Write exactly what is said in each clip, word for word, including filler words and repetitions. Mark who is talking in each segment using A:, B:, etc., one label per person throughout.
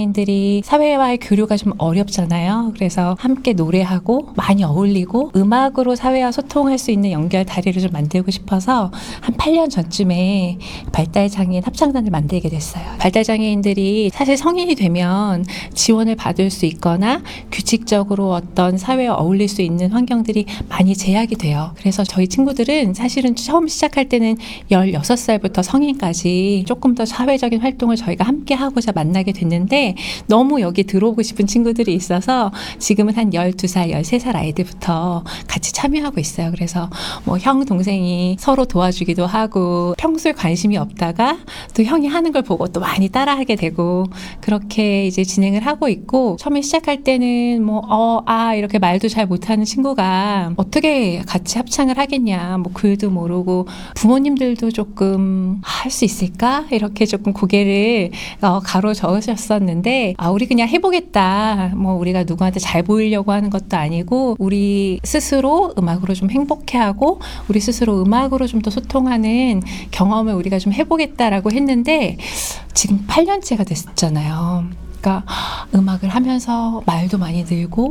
A: 발달장애인들이 사회와의 교류가 좀 어렵잖아요. 그래서 함께 노래하고 많이 어울리고 음악으로 사회와 소통할 수 있는 연결 다리를 좀 만들고 싶어서 한 팔 년 전쯤에 발달장애인 합창단을 만들게 됐어요. 발달장애인들이 사실 성인이 되면 지원을 받을 수 있거나 규칙적으로 어떤 사회와 어울릴 수 있는 환경들이 많이 제약이 돼요. 그래서 저희 친구들은 사실은 처음 시작할 때는 열여섯 살부터 성인까지 조금 더 사회적인 활동을 저희가 함께 하고자 만나게 됐는데 너무 여기 들어오고 싶은 친구들이 있어서 지금은 한 열두 살, 열세 살 아이들부터 같이 참여하고 있어요. 그래서 뭐 형, 동생이 서로 도와주기도 하고 평소에 관심이 없다가 또 형이 하는 걸 보고 또 많이 따라하게 되고 그렇게 이제 진행을 하고 있고 처음에 시작할 때는 뭐 어, 아 이렇게 말도 잘 못하는 친구가 어떻게 같이 합창을 하겠냐 뭐 글도 모르고 부모님들도 조금 할 수 있을까 이렇게 조금 고개를 어, 가로 저으셨었는데 아 우리 그냥 해보겠다 뭐 우리가 누구한테 잘 보이려고 하는 것도 아니고 우리 스스로 음악으로 좀 행복해하고 우리 스스로 음악으로 좀 더 소통하는 경험을 우리가 좀 해보겠다라고 했는데 지금 팔 년째가 됐잖아요. 그러니까 음악을 하면서 말도 많이 늘고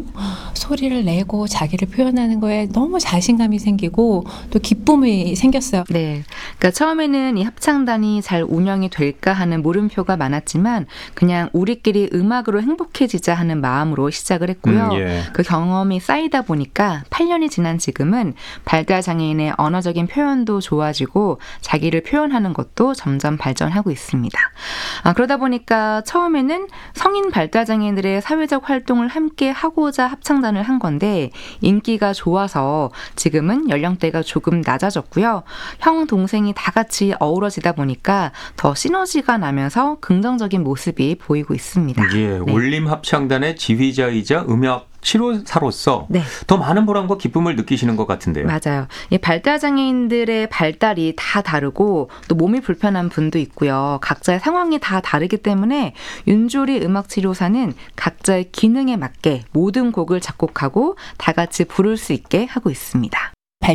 A: 소리를 내고 자기를 표현하는 거에 너무 자신감이 생기고 또 기쁨이 생겼어요.
B: 네, 그러니까 처음에는 이 합창단이 잘 운영이 될까 하는 물음표가 많았지만 그냥 우리끼리 음악으로 행복해지자 하는 마음으로 시작을 했고요.
C: 음, 예.
B: 그 경험이 쌓이다 보니까 팔 년이 지난 지금은 발달장애인의 언어적인 표현도 좋아지고 자기를 표현하는 것도 점점 발전하고 있습니다. 아, 그러다 보니까 처음에는 성인 발달장애인들의 사회적 활동을 함께 하고자 합창단을 한 건데 인기가 좋아서 지금은 연령대가 조금 낮아졌고요. 형, 동생이 다 같이 어우러지다 보니까 더 시너지가 나면서 긍정적인 모습이 보이고 있습니다.
C: 예,
B: 네.
C: 올림합창단의 지휘자이자 음악 치료사로서
B: 네.
C: 더 많은 보람과 기쁨을 느끼시는 것 같은데요.
B: 맞아요. 이 발달장애인들의 발달이 다 다르고 또 몸이 불편한 분도 있고요. 각자의 상황이 다 다르기 때문에 윤조리 음악치료사는 각자의 기능에 맞게 모든 곡을 작곡하고 다 같이 부를 수 있게 하고 있습니다.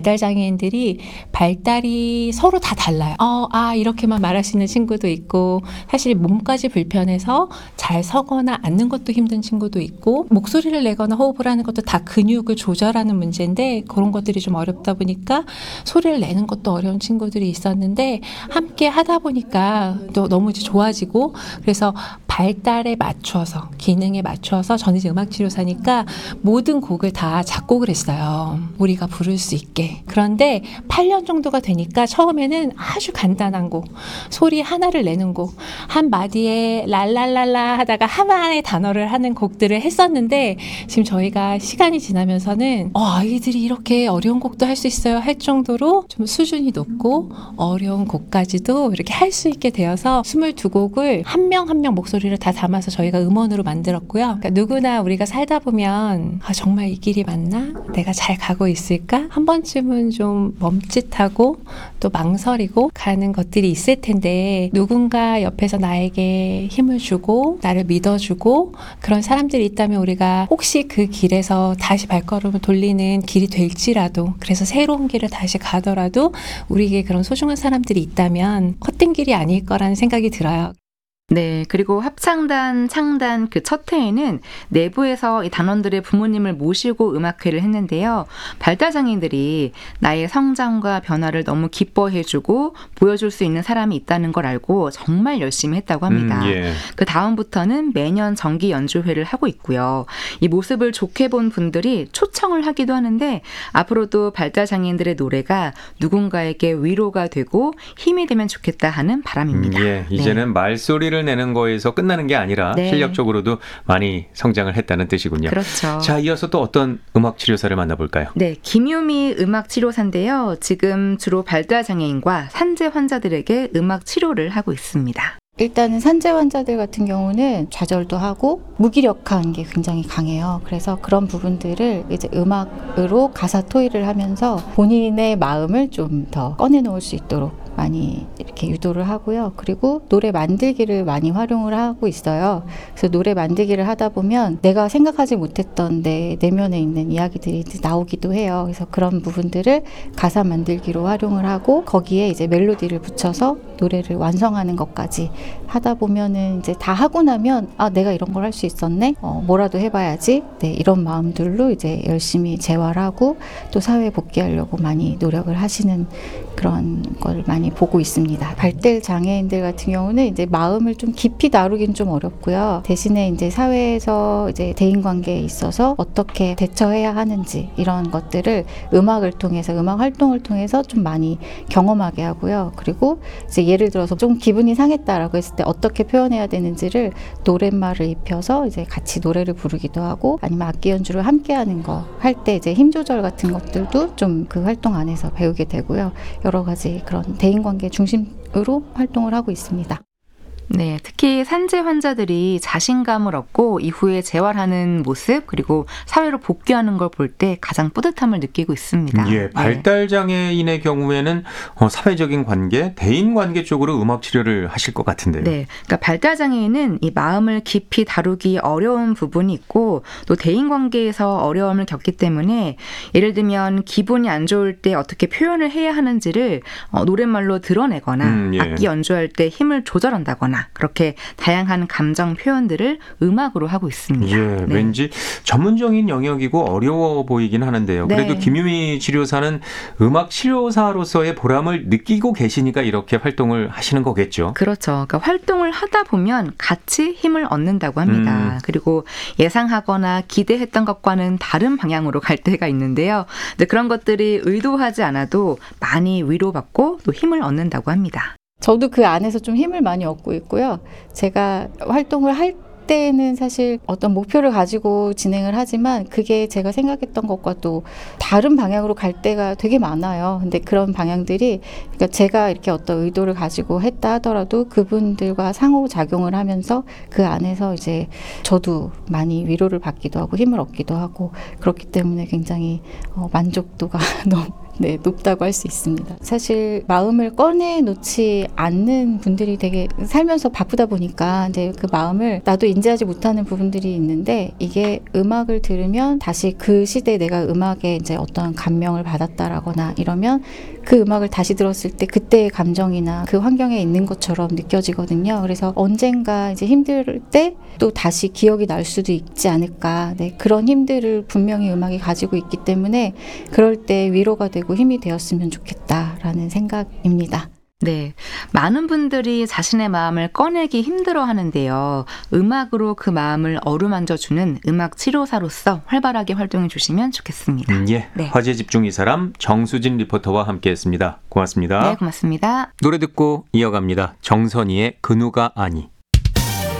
A: 발달장애인들이 발달이 서로 다 달라요. 어, 아 이렇게만 말할 수 있는 친구도 있고 사실 몸까지 불편해서 잘 서거나 앉는 것도 힘든 친구도 있고 목소리를 내거나 호흡을 하는 것도 다 근육을 조절하는 문제인데 그런 것들이 좀 어렵다 보니까 소리를 내는 것도 어려운 친구들이 있었는데 함께 하다 보니까 또 너무 이제 좋아지고 그래서 발달에 맞춰서 기능에 맞춰서 저는 이제 음악치료사니까 모든 곡을 다 작곡을 했어요. 우리가 부를 수 있게. 그런데 팔 년 정도가 되니까 처음에는 아주 간단한 곡, 소리 하나를 내는 곡, 한 마디에 랄랄랄라 하다가 하나의 단어를 하는 곡들을 했었는데 지금 저희가 시간이 지나면서는 어, 아이들이 이렇게 어려운 곡도 할 수 있어요 할 정도로 좀 수준이 높고 어려운 곡까지도 이렇게 할 수 있게 되어서 스물두 곡을 한 명 한 명 목소리를 다 담아서 저희가 음원으로 만들었고요. 그러니까 누구나 우리가 살다 보면 아, 정말 이 길이 맞나? 내가 잘 가고 있을까? 한 번쯤은 좀 멈칫하고 또 망설이고 가는 것들이 있을 텐데 누군가 옆에서 나에게 힘을 주고 나를 믿어주고 그런 사람들이 있다면 우리가 혹시 그 길에서 다시 발걸음을 돌리는 길이 될지라도 그래서 새로운 길을 다시 가더라도 우리에게 그런 소중한 사람들이 있다면 헛된 길이 아닐 거라는 생각이 들어요.
B: 네, 그리고 합창단 창단 그 첫 해에는 내부에서 이 단원들의 부모님을 모시고 음악회를 했는데요. 발달장애인들이 나의 성장과 변화를 너무 기뻐해주고 보여줄 수 있는 사람이 있다는 걸 알고 정말 열심히 했다고 합니다.
C: 음, 예.
B: 그 다음부터는 매년 정기 연주회를 하고 있고요. 이 모습을 좋게 본 분들이 초청을 하기도 하는데 앞으로도 발달장애인들의 노래가 누군가에게 위로가 되고 힘이 되면 좋겠다 하는 바람입니다.
C: 음, 예, 이제는 네. 말소리를 내는 거에서 끝나는 게 아니라 네. 실력적으로도 많이 성장을 했다는 뜻이군요.
B: 그렇죠.
C: 자, 이어서 또 어떤 음악 치료사를 만나볼까요?
B: 네, 김유미 음악 치료사인데요. 지금 주로 발달장애인과 산재 환자들에게 음악 치료를 하고 있습니다.
D: 일단은 산재 환자들 같은 경우는 좌절도 하고 무기력한 게 굉장히 강해요. 그래서 그런 부분들을 이제 음악으로 가사 토의를 하면서 본인의 마음을 좀 더 꺼내놓을 수 있도록 많이 이렇게 유도를 하고요. 그리고 노래 만들기를 많이 활용을 하고 있어요. 그래서 노래 만들기를 하다 보면 내가 생각하지 못했던 내 내면에 있는 이야기들이 나오기도 해요. 그래서 그런 부분들을 가사 만들기로 활용을 하고 거기에 이제 멜로디를 붙여서 노래를 완성하는 것까지 하다 보면은 이제 다 하고 나면 아 내가 이런 걸 할 수 있었네. 어, 뭐라도 해봐야지. 네, 이런 마음들로 이제 열심히 재활하고 또 사회에 복귀하려고 많이 노력을 하시는 그런 걸 많이 보고 있습니다. 발달 장애인들 같은 경우는 이제 마음을 좀 깊이 다루긴 좀 어렵고요. 대신에 이제 사회에서 이제 대인 관계에 있어서 어떻게 대처해야 하는지 이런 것들을 음악을 통해서 음악 활동을 통해서 좀 많이 경험하게 하고요. 그리고 이제 예를 들어서 좀 기분이 상했다라고 했을 때 어떻게 표현해야 되는지를 노랫말을 입혀서 이제 같이 노래를 부르기도 하고 아니면 악기 연주를 함께 하는 거 할 때 이제 힘 조절 같은 것들도 좀 그 활동 안에서 배우게 되고요. 여러 가지 그런 대인관계 중심으로 활동을 하고 있습니다.
B: 네, 특히 산재 환자들이 자신감을 얻고 이후에 재활하는 모습 그리고 사회로 복귀하는 걸 볼 때 가장 뿌듯함을 느끼고 있습니다.
C: 예, 발달 장애인의 경우에는 어, 사회적인 관계, 대인 관계 쪽으로 음악 치료를 하실 것 같은데요.
B: 네, 그러니까 발달 장애인은 이 마음을 깊이 다루기 어려운 부분이 있고 또 대인 관계에서 어려움을 겪기 때문에 예를 들면 기분이 안 좋을 때 어떻게 표현을 해야 하는지를 어, 노랫말로 드러내거나
C: 음, 예.
B: 악기 연주할 때 힘을 조절한다거나 그렇게 다양한 감정 표현들을 음악으로 하고 있습니다.
C: 예,
B: 네.
C: 왠지 전문적인 영역이고 어려워 보이긴 하는데요.
B: 네.
C: 그래도 김유미 치료사는 음악 치료사로서의 보람을 느끼고 계시니까 이렇게 활동을 하시는 거겠죠.
B: 그렇죠. 그러니까 활동을 하다 보면 같이 힘을 얻는다고 합니다.
C: 음.
B: 그리고 예상하거나 기대했던 것과는 다른 방향으로 갈 때가 있는데요. 근데 그런 것들이 의도하지 않아도 많이 위로받고 또 힘을 얻는다고 합니다.
D: 저도 그 안에서 좀 힘을 많이 얻고 있고요. 제가 활동을 할 때는 사실 어떤 목표를 가지고 진행을 하지만 그게 제가 생각했던 것과 또 다른 방향으로 갈 때가 되게 많아요. 근데 그런 방향들이 그러니까 제가 이렇게 어떤 의도를 가지고 했다 하더라도 그분들과 상호작용을 하면서 그 안에서 이제 저도 많이 위로를 받기도 하고 힘을 얻기도 하고 그렇기 때문에 굉장히 어, 만족도가 너무 네, 높다고 할 수 있습니다. 사실 마음을 꺼내놓지 않는 분들이 되게 살면서 바쁘다 보니까 이제 그 마음을 나도 인지하지 못하는 부분들이 있는데 이게 음악을 들으면 다시 그 시대에 내가 음악에 이제 어떤 감명을 받았다라거나 이러면 그 음악을 다시 들었을 때 그때의 감정이나 그 환경에 있는 것처럼 느껴지거든요. 그래서 언젠가 이제 힘들 때 또 다시 기억이 날 수도 있지 않을까. 네, 그런 힘들을 분명히 음악이 가지고 있기 때문에 그럴 때 위로가 되고 힘이 되었으면 좋겠다라는 생각입니다.
B: 네, 많은 분들이 자신의 마음을 꺼내기 힘들어 하는데요. 음악으로 그 마음을 어루만져주는 음악 치료사로서 활발하게 활동해 주시면 좋겠습니다.
C: 음, 예,
B: 네.
C: 화제 집중 이 사람 정수진 리포터와 함께했습니다. 고맙습니다.
B: 네, 고맙습니다.
C: 노래 듣고 이어갑니다. 정선희의 그 누가 아니.